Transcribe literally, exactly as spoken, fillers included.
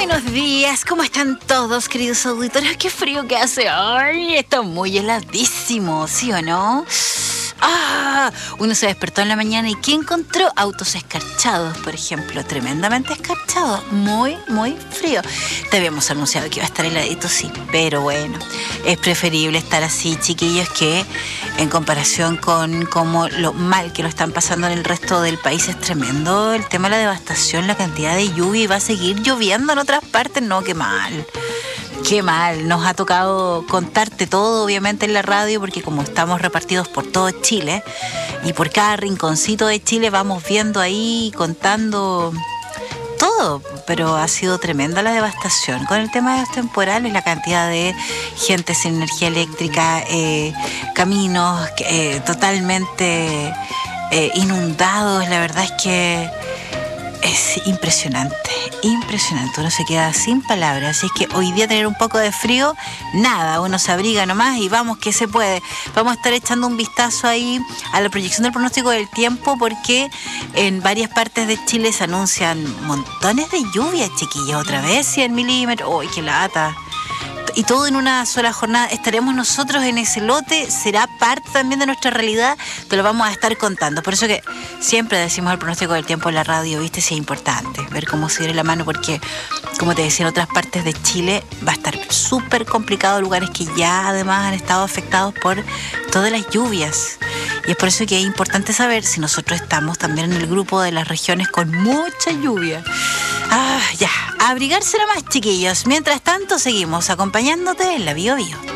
Buenos días, ¿cómo están todos, queridos auditores? ¡Qué frío que hace! ¡Ay! Está muy heladísimo, ¿sí o no? ¡Ah! Uno se despertó en la mañana y ¿qué encontró? Autos escarchados, por ejemplo, tremendamente escarchados, muy, muy frío. Te habíamos anunciado que iba a estar heladito, sí, pero bueno, es preferible estar así, chiquillos, que en comparación con como lo mal que lo están pasando en el resto del país. Es tremendo el tema de la devastación, la cantidad de lluvia, y va a seguir lloviendo en otras partes. No, qué mal. Qué mal, nos ha tocado contarte todo, obviamente, en la radio, porque como estamos repartidos por todo Chile y por cada rinconcito de Chile vamos viendo ahí, contando todo, pero ha sido tremenda la devastación con el tema de los temporales, la cantidad de gente sin energía eléctrica, eh, caminos eh, totalmente eh, inundados. La verdad es que es impresionante, impresionante. Uno se queda sin palabras. Así es que hoy día tener un poco de frío, nada, uno se abriga nomás y vamos que se puede. Vamos a estar echando un vistazo ahí a la proyección del pronóstico del tiempo, porque en varias partes de Chile se anuncian montones de lluvia, chiquillos. Otra vez cien milímetros. ¡Uy, qué lata! Y todo en una sola jornada. Estaremos nosotros en ese lote, será parte también de nuestra realidad, te lo vamos a estar contando. Por eso que siempre decimos el pronóstico del tiempo en la radio, ¿viste? Sí, es importante ver cómo se viene la mano, porque, como te decía, en otras partes de Chile va a estar súper complicado, lugares que ya además han estado afectados por todas las lluvias. Y es por eso que es importante saber si nosotros estamos también en el grupo de las regiones con mucha lluvia. Ah, ya, a abrigarse nomás, chiquillos. Mientras tanto, seguimos acompañándote en la Bio Bio.